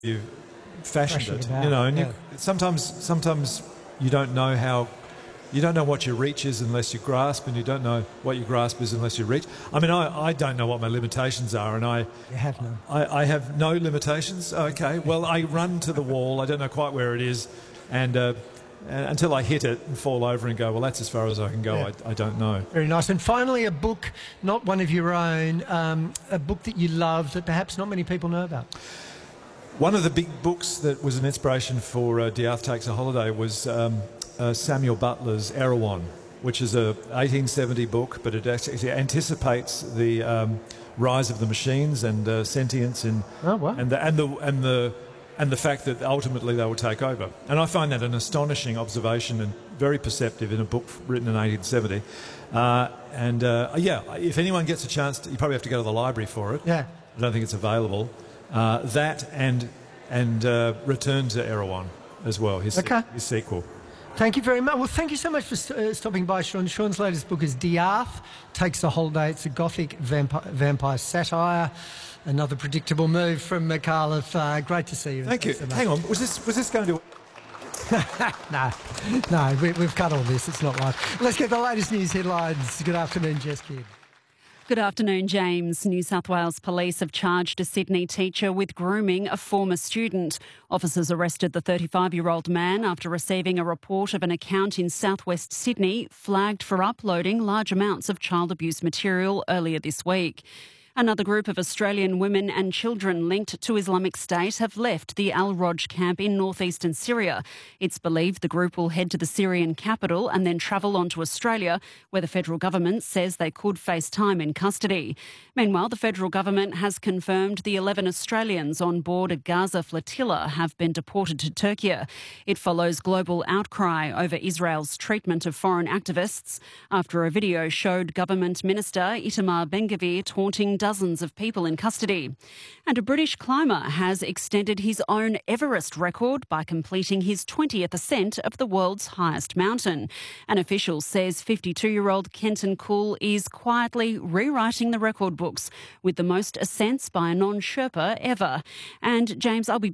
you fashioned it, about, you know, and yeah. sometimes you don't know what your reach is unless you grasp, and you don't know what your grasp is unless you reach. I mean, I don't know what my limitations are, and You have none. I have no limitations. Okay, well, I run to the wall. I don't know quite where it is, and until I hit it and fall over and go, well, that's as far as I can go. Yeah. I don't know. Very nice. And finally, a book, not one of your own, a book that you love that perhaps not many people know about. One of the big books that was an inspiration for Diath Takes a Holiday was Samuel Butler's Erewhon, which is a 1870 book, but it actually anticipates the rise of the machines and sentience and the fact that ultimately they will take over. And I find that an astonishing observation and very perceptive in a book written in 1870. If anyone gets a chance, you probably have to go to the library for it. Yeah. I don't think it's available. That and Return to Erewhon as well, his sequel. Thank you very much. Well, thank you so much for stopping by, Sean. Sean's latest book is Diath Takes a Holiday. It's a gothic vampire satire. Another predictable move from Micallef. Great to see you. Thank you. So Hang on, was this going to... No, we've cut all this. It's not live. Let's get the latest news headlines. Good afternoon, Jess Kidd. Good afternoon, James. New South Wales Police have charged a Sydney teacher with grooming a former student. Officers arrested the 35-year-old man after receiving a report of an account in southwest Sydney flagged for uploading large amounts of child abuse material earlier this week. Another group of Australian women and children linked to Islamic State have left the Al-Roj camp in northeastern Syria. It's believed the group will head to the Syrian capital and then travel on to Australia, where the federal government says they could face time in custody. Meanwhile, the federal government has confirmed the 11 Australians on board a Gaza flotilla have been deported to Turkey. It follows global outcry over Israel's treatment of foreign activists after a video showed government minister Itamar Ben-Gvir taunting dozens of people in custody. And a British climber has extended his own Everest record by completing his 20th ascent of the world's highest mountain. An official says 52-year-old Kenton Cool is quietly rewriting the record books with the most ascents by a non-Sherpa ever. And James, I'll be